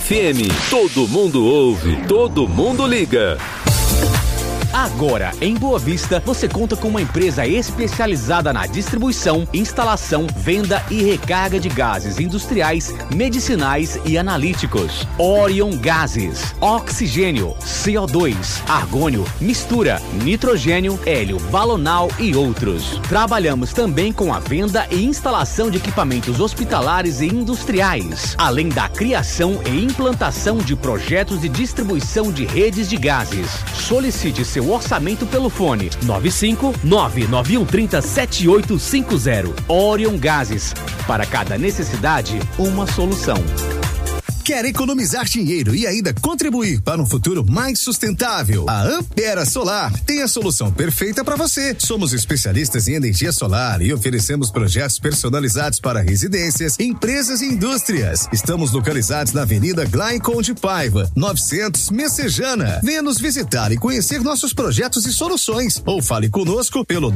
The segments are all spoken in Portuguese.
FM. Todo mundo ouve, todo mundo liga. Agora, em Boa Vista, você conta com uma empresa especializada na distribuição, instalação, venda e recarga de gases industriais, medicinais e analíticos. Orion Gases, oxigênio, CO2, argônio, mistura, nitrogênio, hélio, balonal e outros. Trabalhamos também com a venda e instalação de equipamentos hospitalares e industriais, além da criação e implantação de projetos de distribuição de redes de gases. Solicite seu orçamento pelo fone 95991307850. Orion Gases. Para cada necessidade, uma solução. Quer economizar dinheiro e ainda contribuir para um futuro mais sustentável? A Ampera Solar tem a solução perfeita para você. Somos especialistas em energia solar e oferecemos projetos personalizados para residências, empresas e indústrias. Estamos localizados na Avenida Glaicon de Paiva, 900 Messejana. Venha nos visitar e conhecer nossos projetos e soluções. Ou fale conosco pelo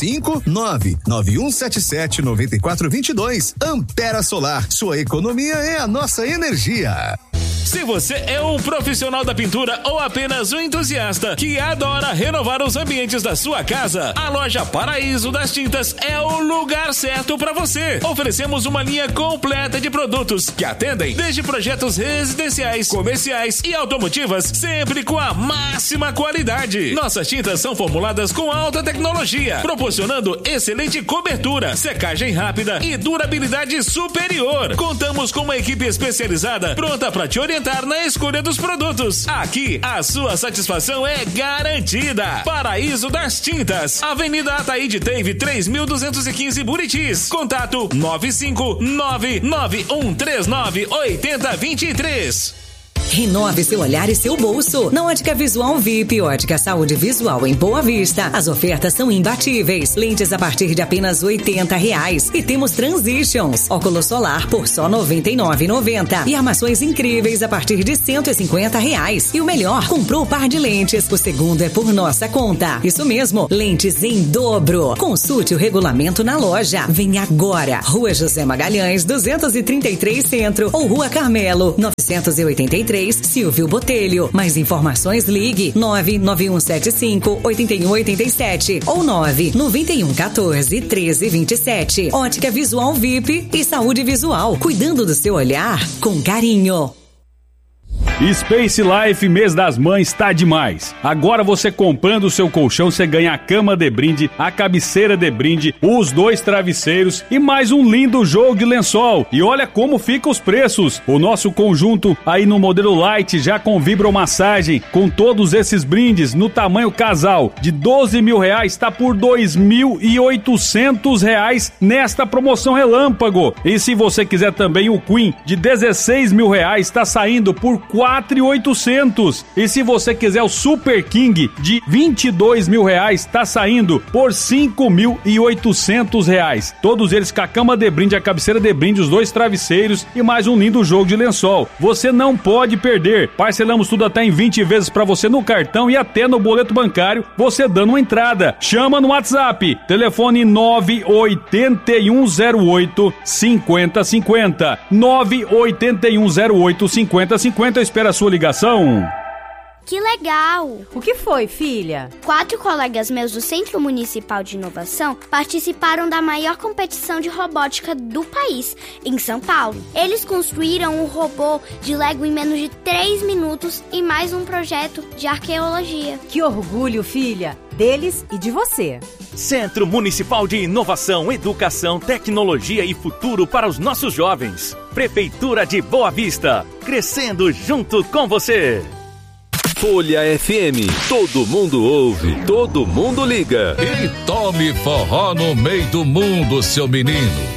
959-9177-9422. Ampera Solar. Sua economia é a nossa energia. Se você é um profissional da pintura ou apenas um entusiasta que adora renovar os ambientes da sua casa, a loja Paraíso das Tintas é o lugar certo para você. Oferecemos uma linha completa de produtos que atendem desde projetos residenciais, comerciais e automotivas, sempre com a máxima qualidade. Nossas tintas são formuladas com alta tecnologia, proporcionando excelente cobertura, secagem rápida e durabilidade superior. Contamos com uma equipe especializada pronta para te orientar na escolha dos produtos. Aqui, a sua satisfação é garantida. Paraíso das Tintas, Avenida Ataíde Teve 3215 Buritis. Contato 95991398023. Renove seu olhar e seu bolso. Na Ótica Visual VIP, Ótica Saúde Visual em Boa Vista. As ofertas são imbatíveis. Lentes a partir de apenas R$80. E temos Transitions. Óculos solar por só R$99,90. E armações incríveis a partir de R$150. E o melhor, comprou o par de lentes. O segundo é por nossa conta. Isso mesmo, lentes em dobro. Consulte o regulamento na loja. Vem agora. Rua José Magalhães, 233 Centro. Ou Rua Carmelo, 983. Silvio Botelho. Mais informações, ligue 99175-8187 ou 99114-1327. Ótica Visual VIP e Saúde Visual, cuidando do seu olhar com carinho. Space Life Mês das Mães tá demais. Agora você comprando o seu colchão, você ganha a cama de brinde, a cabeceira de brinde, os 2 travesseiros e mais um lindo jogo de lençol. E olha como fica os preços. O nosso conjunto aí no modelo Light, já com vibromassagem, com todos esses brindes no tamanho casal de R$12 mil, tá por R$2.800 nesta promoção relâmpago. E se você quiser também o Queen de R$16 mil, tá saindo por R$4.800. E se você quiser o Super King de R$22 mil, tá saindo por R$5.800. Todos eles com a cama de brinde, a cabeceira de brinde, os 2 travesseiros e mais um lindo jogo de lençol. Você não pode perder. Parcelamos tudo até em 20 vezes para você no cartão e até no boleto bancário, você dando uma entrada. Chama no WhatsApp. Telefone 98108-5050. 98108-5050. Espera a sua ligação. Que legal! O que foi, filha? 4 colegas meus do Centro Municipal de Inovação participaram da maior competição de robótica do país, em São Paulo. Eles construíram um robô de Lego em menos de 3 minutos e mais um projeto de arqueologia. Que orgulho, filha! Deles e de você. Centro Municipal de Inovação, Educação, Tecnologia e Futuro para os nossos jovens. Prefeitura de Boa Vista, crescendo junto com você. Folha FM, todo mundo ouve, todo mundo liga. E tome forró no meio do mundo, seu menino.